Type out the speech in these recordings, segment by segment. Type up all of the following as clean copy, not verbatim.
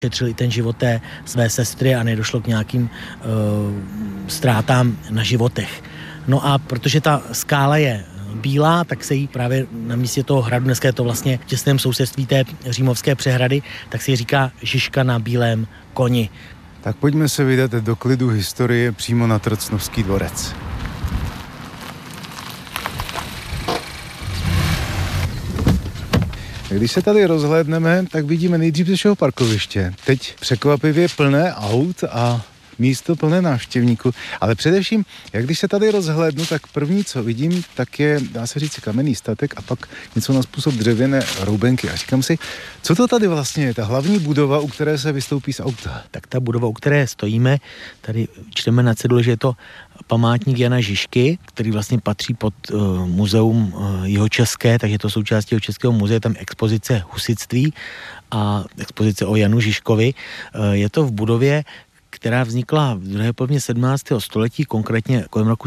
šetřil i ten život té své sestry a nedošlo k nějakým ztrátám na životech. No a protože ta skála je bílá, tak se jí právě na místě toho hradu, dneska je to vlastně v těsném sousedství té římovské přehrady, tak se jí říká Žižka na bílém koni. Tak pojďme se vydat do klidu historie přímo na Trocnovský dvorec. Když se tady rozhlédneme, tak vidíme nejdřív ze všeho parkoviště. Teď překvapivě plné aut a místo plné návštěvníků. Ale především, jak když se tady rozhlédnu, tak první, co vidím, tak je, dá se říct, kamenný statek a pak něco na způsob dřevěné roubenky. A říkám si, co to tady vlastně je, ta hlavní budova, u které se vystoupí z auta? Tak ta budova, u které stojíme, tady čteme na cedule, že je to památník Jana Žižky, který vlastně patří pod muzeum Jihočeské, takže to součástí Jihočeského muzea, tam expozice husitství a expozice o Janu Žižkovi. Je to v budově, která vznikla v druhé polovině 17. století, konkrétně kolem roku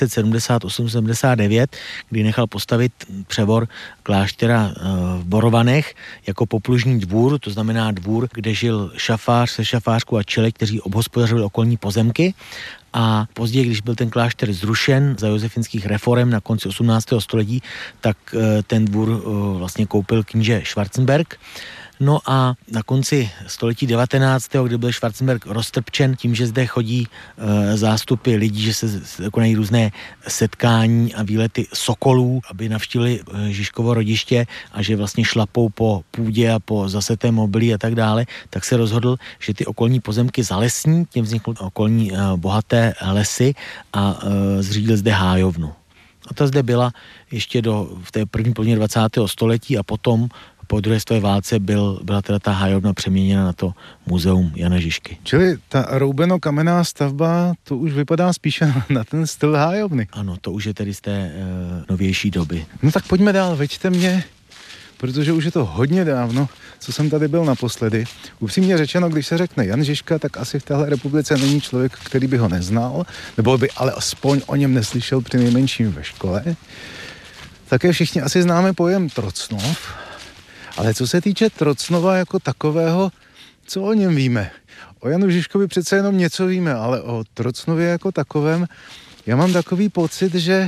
1678-79, kdy nechal postavit převor kláštera v Borovanech jako poplužní dvůr, to znamená dvůr, kde žil šafář se šafářkou a čeleď, kteří obhospodařovali okolní pozemky. A později, když byl ten klášter zrušen za josefinských reforem na konci 18. století, tak ten dvůr vlastně koupil kníže Schwarzenberg. No a na konci století 19., kdy byl Schwarzenberg roztrpčen tím, že zde chodí zástupy lidí, že se konají různé setkání a výlety sokolů, aby navštívili Žižkovo rodiště a že vlastně šlapou po půdě a po zasetém obilí a tak dále, tak se rozhodl, že ty okolní pozemky zalesní, tím vznikly okolní bohaté lesy a zřídil zde hájovnu. A ta zde byla ještě v té první polovině 20. století a potom po druhé světové válce byla teda ta hájovna přeměněna na to muzeum Jana Žižky. Čili ta roubeno-kamenná stavba, to už vypadá spíše na ten styl hájovny. Ano, to už je tedy z té novější doby. No tak pojďme dál, veďte mě, protože už je to hodně dávno, co jsem tady byl naposledy. Upřímně řečeno, když se řekne Jan Žižka, tak asi v téhle republice není člověk, který by ho neznal, nebo by ale aspoň o něm neslyšel při nejmenším ve škole. Také všichni asi známe pojem Trocnov. Ale co se týče Trocnova jako takového, co o něm víme? O Janu Žižkovi přece jenom něco víme, ale o Trocnově jako takovém, já mám takový pocit, že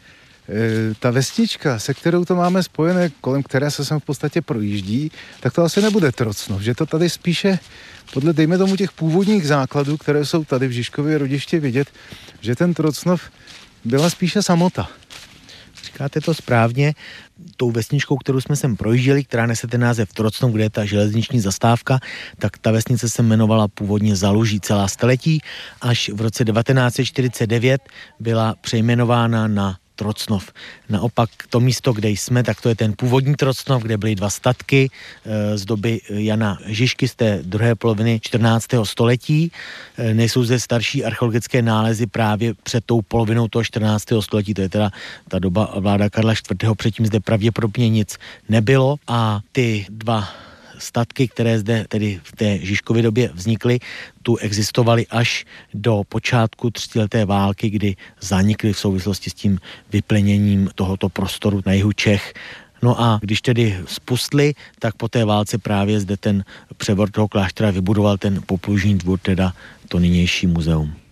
ta vesnička, se kterou to máme spojené, kolem které se sem v podstatě projíždí, tak to asi nebude Trocnov, že to tady spíše podle, dejme tomu, těch původních základů, které jsou tady v Žižkově rodiště vidět, že ten Trocnov byla spíše samota. Říkáte to správně, tou vesničkou, kterou jsme sem projížděli, která nese ten název Trocnov, kde je ta železniční zastávka, tak ta vesnice se jmenovala původně Zaluží celá staletí, až v roce 1949 byla přejmenována na Trocnov. Naopak to místo, kde jsme, tak to je ten původní Trocnov, kde byly dva statky z doby Jana Žižky z té druhé poloviny 14. století. Nejsou zde starší archeologické nálezy právě před tou polovinou toho 14. století, to je teda ta doba vláda Karla IV. Předtím zde pravděpodobně nic nebylo a ty dva statky, které zde tedy v té Žižkově době vznikly, tu existovaly až do počátku 30leté války, kdy zanikly v souvislosti s tím vypleněním tohoto prostoru na jihu Čech. No a když tedy spustli, tak po té válce právě zde ten převor toho kláštera vybudoval ten poplužní dvůr, teda to nynější muzeum.